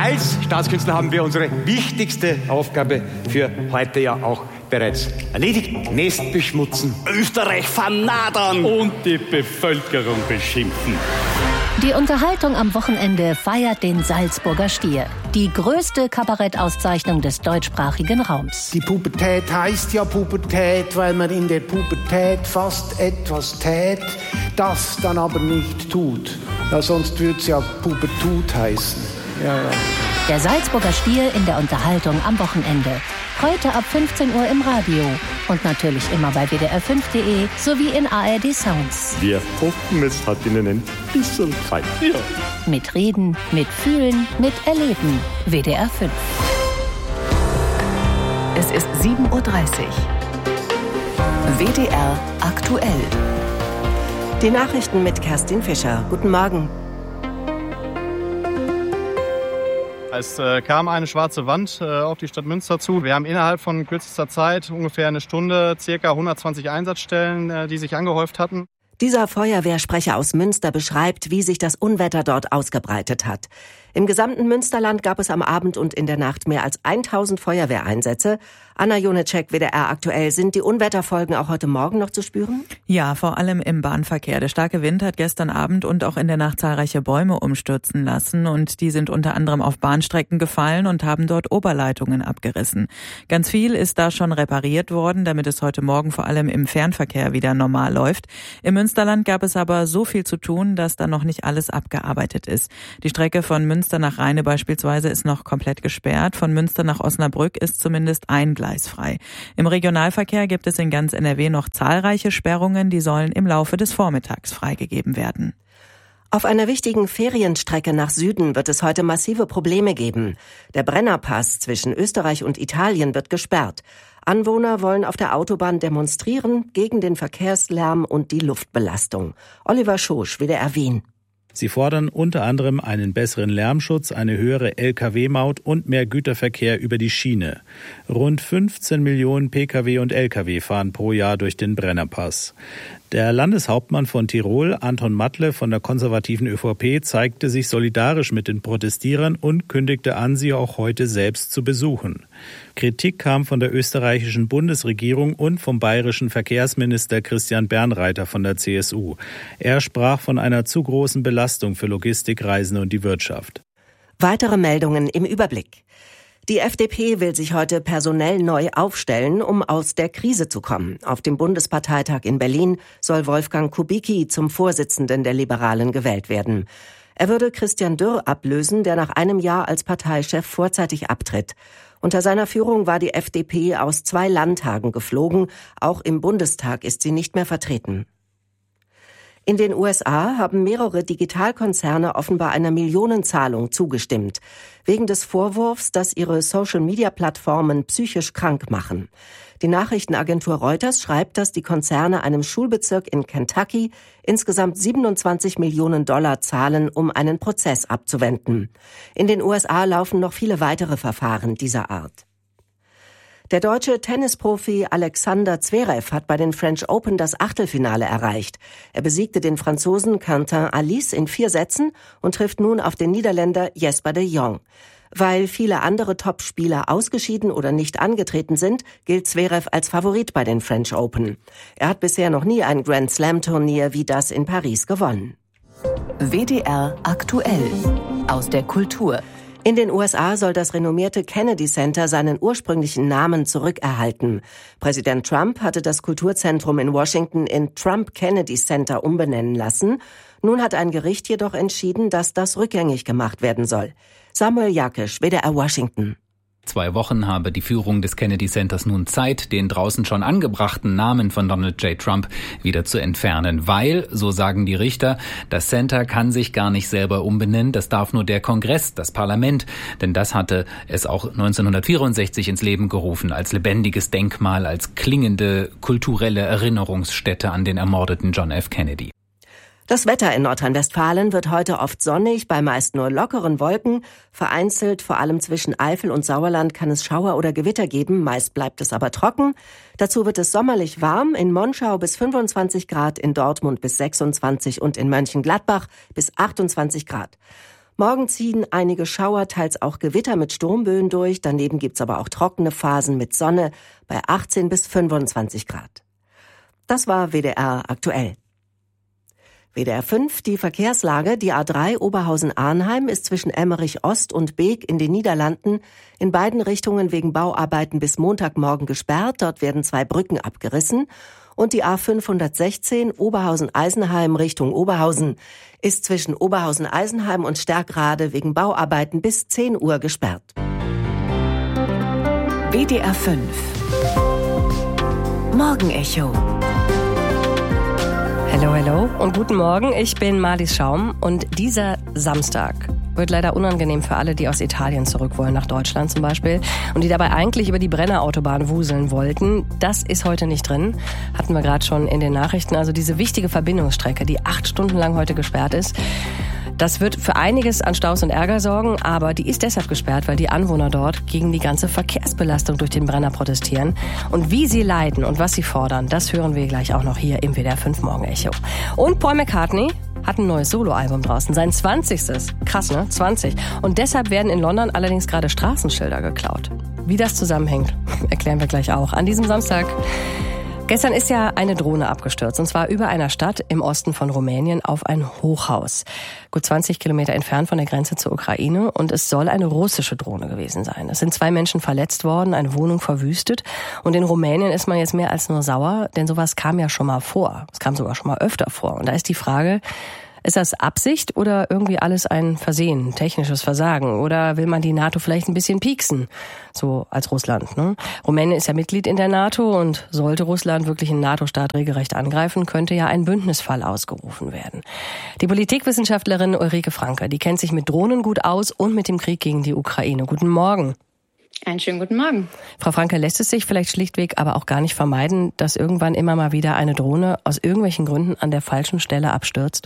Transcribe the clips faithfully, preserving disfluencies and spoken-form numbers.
als Staatskünstler haben wir unsere wichtigste Aufgabe für heute ja auch bereits erledigt. Nest beschmutzen, Österreich vernadern und die Bevölkerung beschimpfen. Die Unterhaltung am Wochenende feiert den Salzburger Stier. Die größte Kabarettauszeichnung des deutschsprachigen Raums. Die Pubertät heißt ja Pubertät, weil man in der Pubertät fast etwas tät, das dann aber nicht tut. Ja, sonst würde es ja Pubertut heißen. Ja, ja. Der Salzburger Stier in der Unterhaltung am Wochenende. Heute ab fünfzehn Uhr im Radio und natürlich immer bei w d r fünf punkt d e sowie in A R D Sounds. Wir hoffen, es hat Ihnen ein bisschen gefallen. Ja. Mit Reden, mit Fühlen, mit Erleben. W D R fünf. Es ist sieben Uhr dreißig. W D R aktuell. Die Nachrichten mit Kerstin Fischer. Guten Morgen. Es äh, kam eine schwarze Wand äh, auf die Stadt Münster zu. Wir haben innerhalb von kürzester Zeit, ungefähr eine Stunde, circa hundertzwanzig Einsatzstellen, äh, die sich angehäuft hatten. Dieser Feuerwehrsprecher aus Münster beschreibt, wie sich das Unwetter dort ausgebreitet hat. Im gesamten Münsterland gab es am Abend und in der Nacht mehr als tausend Feuerwehreinsätze. Anna Jonetschek, W D R aktuell. Sind die Unwetterfolgen auch heute Morgen noch zu spüren? Ja, vor allem im Bahnverkehr. Der starke Wind hat gestern Abend und auch in der Nacht zahlreiche Bäume umstürzen lassen und die sind unter anderem auf Bahnstrecken gefallen und haben dort Oberleitungen abgerissen. Ganz viel ist da schon repariert worden, damit es heute Morgen vor allem im Fernverkehr wieder normal läuft. Im Münsterland gab es aber so viel zu tun, dass da noch nicht alles abgearbeitet ist. Die Strecke von Münster nach Rheine beispielsweise ist noch komplett gesperrt. Von Münster nach Osnabrück ist zumindest ein Gleis frei. Im Regionalverkehr gibt es in ganz N R W noch zahlreiche Sperrungen, die sollen im Laufe des Vormittags freigegeben werden. Auf einer wichtigen Ferienstrecke nach Süden wird es heute massive Probleme geben. Der Brennerpass zwischen Österreich und Italien wird gesperrt. Anwohner wollen auf der Autobahn demonstrieren gegen den Verkehrslärm und die Luftbelastung. Oliver Schosch, W D R Wien. Sie fordern unter anderem einen besseren Lärmschutz, eine höhere L K W-Maut und mehr Güterverkehr über die Schiene. Rund fünfzehn Millionen P K W und L K W fahren pro Jahr durch den Brennerpass. Der Landeshauptmann von Tirol, Anton Matle von der konservativen ÖVP, zeigte sich solidarisch mit den Protestierern und kündigte an, sie auch heute selbst zu besuchen. Kritik kam von der österreichischen Bundesregierung und vom bayerischen Verkehrsminister Christian Bernreiter von der C S U. Er sprach von einer zu großen Belastung für Logistikreisende und die Wirtschaft. Weitere Meldungen im Überblick. Die F D P will sich heute personell neu aufstellen, um aus der Krise zu kommen. Auf dem Bundesparteitag in Berlin soll Wolfgang Kubicki zum Vorsitzenden der Liberalen gewählt werden. Er würde Christian Dürr ablösen, der nach einem Jahr als Parteichef vorzeitig abtritt. Unter seiner Führung war die F D P aus zwei Landtagen geflogen. Auch im Bundestag ist sie nicht mehr vertreten. In den U S A haben mehrere Digitalkonzerne offenbar einer Millionenzahlung zugestimmt, wegen des Vorwurfs, dass ihre Social-Media-Plattformen psychisch krank machen. Die Nachrichtenagentur Reuters schreibt, dass die Konzerne einem Schulbezirk in Kentucky insgesamt siebenundzwanzig Millionen Dollar zahlen, um einen Prozess abzuwenden. In den U S A laufen noch viele weitere Verfahren dieser Art. Der deutsche Tennisprofi Alexander Zverev hat bei den French Open das Achtelfinale erreicht. Er besiegte den Franzosen Quentin Alice in vier Sätzen und trifft nun auf den Niederländer Jesper de Jong. Weil viele andere Topspieler ausgeschieden oder nicht angetreten sind, gilt Zverev als Favorit bei den French Open. Er hat bisher noch nie ein Grand-Slam-Turnier wie das in Paris gewonnen. W D R aktuell aus der Kultur. In den U S A soll das renommierte Kennedy Center seinen ursprünglichen Namen zurückerhalten. Präsident Trump hatte das Kulturzentrum in Washington in Trump Kennedy Center umbenennen lassen. Nun hat ein Gericht jedoch entschieden, dass das rückgängig gemacht werden soll. Samuel Jakisch, W D R Washington. Zwei Wochen habe die Führung des Kennedy Centers nun Zeit, den draußen schon angebrachten Namen von Donald J. Trump wieder zu entfernen, weil, so sagen die Richter, das Center kann sich gar nicht selber umbenennen, das darf nur der Kongress, das Parlament, denn das hatte es auch neunzehnhundertvierundsechzig ins Leben gerufen, als lebendiges Denkmal, als klingende kulturelle Erinnerungsstätte an den ermordeten John F. Kennedy. Das Wetter in Nordrhein-Westfalen wird heute oft sonnig, bei meist nur lockeren Wolken. Vereinzelt, vor allem zwischen Eifel und Sauerland, kann es Schauer oder Gewitter geben, meist bleibt es aber trocken. Dazu wird es sommerlich warm, in Monschau bis fünfundzwanzig Grad, in Dortmund bis sechsundzwanzig und in Mönchengladbach bis achtundzwanzig Grad. Morgen ziehen einige Schauer, teils auch Gewitter mit Sturmböen durch. Daneben gibt's aber auch trockene Phasen mit Sonne bei achtzehn bis fünfundzwanzig Grad. Das war W D R aktuell. W D R fünf, die Verkehrslage. Die A drei Oberhausen-Arnheim ist zwischen Emmerich Ost und Beek in den Niederlanden in beiden Richtungen wegen Bauarbeiten bis Montagmorgen gesperrt. Dort werden zwei Brücken abgerissen. Und die A fünfhundertsechzehn Oberhausen-Eisenheim Richtung Oberhausen ist zwischen Oberhausen-Eisenheim und Stärkrade wegen Bauarbeiten bis zehn Uhr gesperrt. W D R fünf Morgenecho. Hallo, hallo und guten Morgen. Ich bin Marlies Schaum und dieser Samstag wird leider unangenehm für alle, die aus Italien zurück wollen, nach Deutschland zum Beispiel, und die dabei eigentlich über die Brennerautobahn wuseln wollten. Das ist heute nicht drin, hatten wir gerade schon in den Nachrichten. Also diese wichtige Verbindungsstrecke, die acht Stunden lang heute gesperrt ist, das wird für einiges an Staus und Ärger sorgen, aber die ist deshalb gesperrt, weil die Anwohner dort gegen die ganze Verkehrsbelastung durch den Brenner protestieren. Und wie sie leiden und was sie fordern, das hören wir gleich auch noch hier im W D R fünf Morgenecho. Und Paul McCartney hat ein neues Soloalbum draußen, sein zwanzigstes Krass, ne? zwanzig. Und deshalb werden in London allerdings gerade Straßenschilder geklaut. Wie das zusammenhängt, erklären wir gleich auch. An diesem Samstag. Gestern ist ja eine Drohne abgestürzt, und zwar über einer Stadt im Osten von Rumänien auf ein Hochhaus. Gut zwanzig Kilometer entfernt von der Grenze zur Ukraine, und es soll eine russische Drohne gewesen sein. Es sind zwei Menschen verletzt worden, eine Wohnung verwüstet, und in Rumänien ist man jetzt mehr als nur sauer, denn sowas kam ja schon mal vor. Es kam sogar schon mal öfter vor. Und da ist die Frage, ist das Absicht oder irgendwie alles ein Versehen, technisches Versagen? Oder will man die NATO vielleicht ein bisschen pieksen, so als Russland? Ne? Rumänien ist ja Mitglied in der NATO, und sollte Russland wirklich einen NATO-Staat regelrecht angreifen, könnte ja ein Bündnisfall ausgerufen werden. Die Politikwissenschaftlerin Ulrike Franke, die kennt sich mit Drohnen gut aus und mit dem Krieg gegen die Ukraine. Guten Morgen. Einen schönen guten Morgen. Frau Franke, lässt es sich vielleicht schlichtweg aber auch gar nicht vermeiden, dass irgendwann immer mal wieder eine Drohne aus irgendwelchen Gründen an der falschen Stelle abstürzt?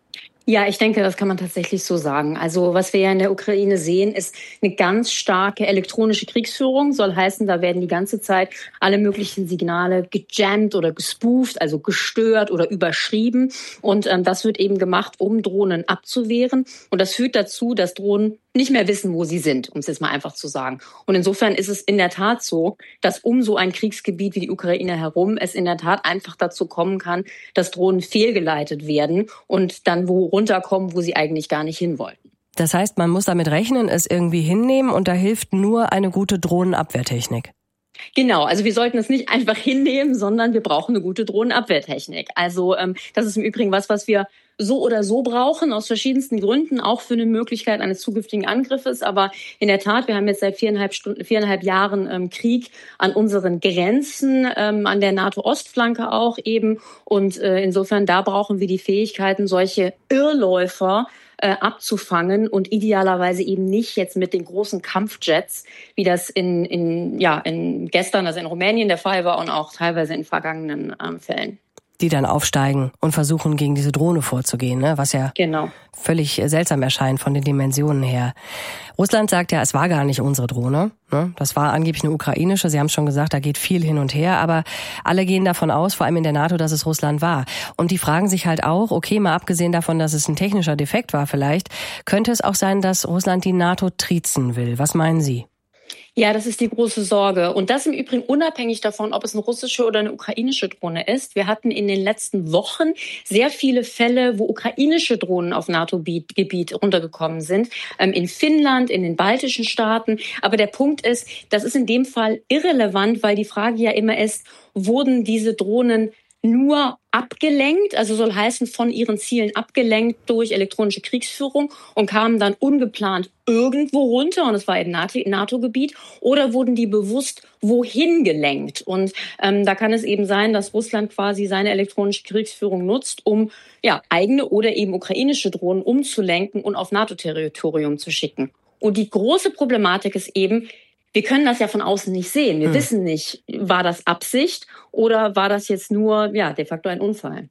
Ja, ich denke, das kann man tatsächlich so sagen. Also was wir ja in der Ukraine sehen, ist eine ganz starke elektronische Kriegsführung. Soll heißen, da werden die ganze Zeit alle möglichen Signale gejammt oder gespooft, also gestört oder überschrieben. Und ähm, das wird eben gemacht, um Drohnen abzuwehren. Und das führt dazu, dass Drohnen nicht mehr wissen, wo sie sind, um es jetzt mal einfach zu sagen. Und insofern ist es in der Tat so, dass um so ein Kriegsgebiet wie die Ukraine herum es in der Tat einfach dazu kommen kann, dass Drohnen fehlgeleitet werden und dann wo runterkommen, wo sie eigentlich gar nicht hin wollten. Das heißt, man muss damit rechnen, es irgendwie hinnehmen, und da hilft nur eine gute Drohnenabwehrtechnik. Genau, also wir sollten es nicht einfach hinnehmen, sondern wir brauchen eine gute Drohnenabwehrtechnik. Also ähm, das ist im Übrigen was, was wir so oder so brauchen, aus verschiedensten Gründen, auch für eine Möglichkeit eines zukünftigen Angriffes. Aber in der Tat, wir haben jetzt seit viereinhalb Stunden, viereinhalb Jahren ähm, Krieg an unseren Grenzen, ähm, an der NATO-Ostflanke auch eben. Und äh, insofern, da brauchen wir die Fähigkeiten, solche Irrläufer äh, abzufangen und idealerweise eben nicht jetzt mit den großen Kampfjets, wie das in, in, ja, in gestern, also in Rumänien der Fall war und auch teilweise in vergangenen ähm, Fällen. Die dann aufsteigen und versuchen, gegen diese Drohne vorzugehen, ne? Was ja genau. völlig seltsam erscheint von den Dimensionen her. Russland sagt ja, es war gar nicht unsere Drohne, ne? Das war angeblich eine ukrainische. Sie haben es schon gesagt, da geht viel hin und her, aber alle gehen davon aus, vor allem in der NATO, dass es Russland war. Und die fragen sich halt auch, okay, mal abgesehen davon, dass es ein technischer Defekt war vielleicht, könnte es auch sein, dass Russland die NATO triezen will. Was meinen Sie? Ja, das ist die große Sorge. Und das im Übrigen unabhängig davon, ob es eine russische oder eine ukrainische Drohne ist. Wir hatten in den letzten Wochen sehr viele Fälle, wo ukrainische Drohnen auf NATO-Gebiet runtergekommen sind. In Finnland, in den baltischen Staaten. Aber der Punkt ist, das ist in dem Fall irrelevant, weil die Frage ja immer ist, wurden diese Drohnen nur abgelenkt, also soll heißen von ihren Zielen abgelenkt durch elektronische Kriegsführung und kamen dann ungeplant irgendwo runter, und es war eben NATO-Gebiet, oder wurden die bewusst wohin gelenkt? Und ähm, da kann es eben sein, dass Russland quasi seine elektronische Kriegsführung nutzt, um ja eigene oder eben ukrainische Drohnen umzulenken und auf NATO-Territorium zu schicken. Und die große Problematik ist eben, wir können das ja von außen nicht sehen. Wir hm. wissen nicht, war das Absicht oder war das jetzt nur, ja, de facto ein Unfall.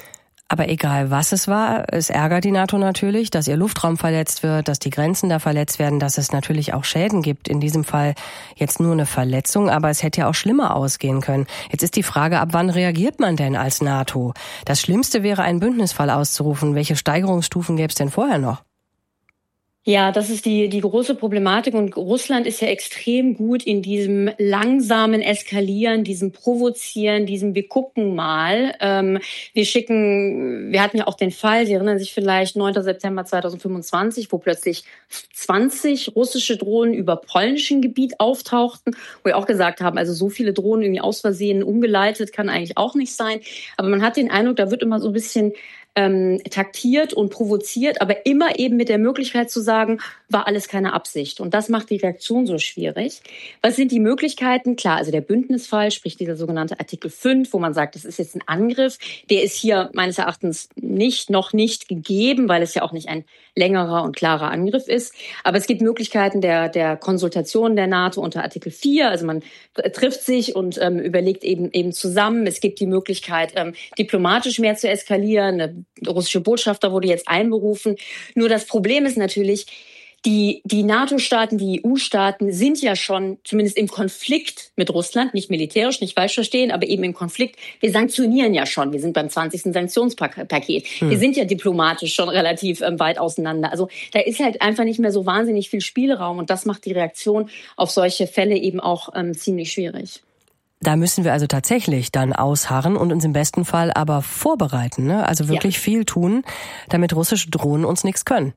Aber egal, was es war, es ärgert die NATO natürlich, dass ihr Luftraum verletzt wird, dass die Grenzen da verletzt werden, dass es natürlich auch Schäden gibt. In diesem Fall jetzt nur eine Verletzung, aber es hätte ja auch schlimmer ausgehen können. Jetzt ist die Frage, ab wann reagiert man denn als NATO? Das Schlimmste wäre, einen Bündnisfall auszurufen. Welche Steigerungsstufen gäbe es denn vorher noch? Ja, das ist die, die große Problematik und Russland ist ja extrem gut in diesem langsamen Eskalieren, diesem Provozieren, diesem wir gucken mal. Ähm, wir schicken, wir hatten ja auch den Fall, Sie erinnern sich vielleicht, neunten September zweitausendfünfundzwanzig, wo plötzlich zwanzig russische Drohnen über polnischem Gebiet auftauchten, wo wir auch gesagt haben, also so viele Drohnen irgendwie aus Versehen umgeleitet kann eigentlich auch nicht sein. Aber man hat den Eindruck, da wird immer so ein bisschen Ähm, taktiert und provoziert, aber immer eben mit der Möglichkeit zu sagen, war alles keine Absicht. Und das macht die Reaktion so schwierig. Was sind die Möglichkeiten? Klar, also der Bündnisfall, sprich dieser sogenannte Artikel fünf, wo man sagt, das ist jetzt ein Angriff, der ist hier meines Erachtens nicht, noch nicht gegeben, weil es ja auch nicht ein längerer und klarer Angriff ist. Aber es gibt Möglichkeiten der, der Konsultation der NATO unter Artikel vier. Also man trifft sich und ähm, überlegt eben, eben zusammen. Es gibt die Möglichkeit, ähm, diplomatisch mehr zu eskalieren. Eine russische Botschafter wurde jetzt einberufen. Nur das Problem ist natürlich, die, die NATO-Staaten, die E U-Staaten sind ja schon zumindest im Konflikt mit Russland, nicht militärisch, nicht falsch verstehen, aber eben im Konflikt. Wir sanktionieren ja schon. Wir sind beim zwanzigsten Sanktionspaket. Hm. Wir sind ja diplomatisch schon relativ ähm, weit auseinander. Also da ist halt einfach nicht mehr so wahnsinnig viel Spielraum und das macht die Reaktion auf solche Fälle eben auch ähm, ziemlich schwierig. Da müssen wir also tatsächlich dann ausharren und uns im besten Fall aber vorbereiten, ne? Also wirklich ja. viel tun, damit russische Drohnen uns nichts können.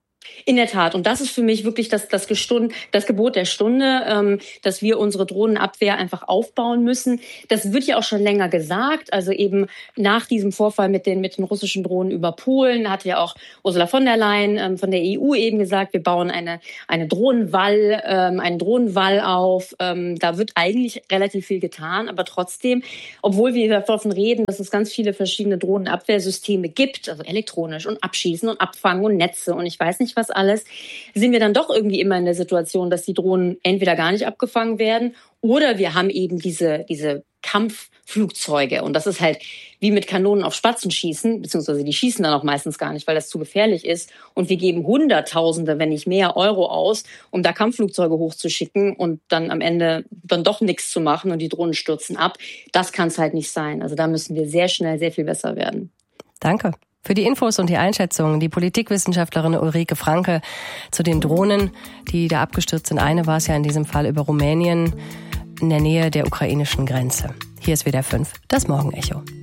In der Tat. Und das ist für mich wirklich das, das, Gestund, das Gebot der Stunde, ähm, dass wir unsere Drohnenabwehr einfach aufbauen müssen. Das wird ja auch schon länger gesagt. Also eben nach diesem Vorfall mit den, mit den russischen Drohnen über Polen hatte ja auch Ursula von der Leyen ähm, von der E U eben gesagt, wir bauen eine, eine Drohnenwall, ähm, einen Drohnenwall auf. Ähm, da wird eigentlich relativ viel getan. Aber trotzdem, obwohl wir davon reden, dass es ganz viele verschiedene Drohnenabwehrsysteme gibt, also elektronisch und Abschießen und Abfangen und Netze und ich weiß nicht was alles, sind wir dann doch irgendwie immer in der Situation, dass die Drohnen entweder gar nicht abgefangen werden oder wir haben eben diese, diese Kampfflugzeuge. Und das ist halt wie mit Kanonen auf Spatzen schießen, beziehungsweise die schießen dann auch meistens gar nicht, weil das zu gefährlich ist. Und wir geben Hunderttausende, wenn nicht mehr Euro aus, um da Kampfflugzeuge hochzuschicken und dann am Ende dann doch nichts zu machen und die Drohnen stürzen ab. Das kann es halt nicht sein. Also da müssen wir sehr schnell sehr viel besser werden. Danke. Für die Infos und die Einschätzung die Politikwissenschaftlerin Ulrike Franke zu den Drohnen, die da abgestürzt sind. Eine war es ja in diesem Fall über Rumänien in der Nähe der ukrainischen Grenze. Hier ist W D R fünf, das Morgenecho.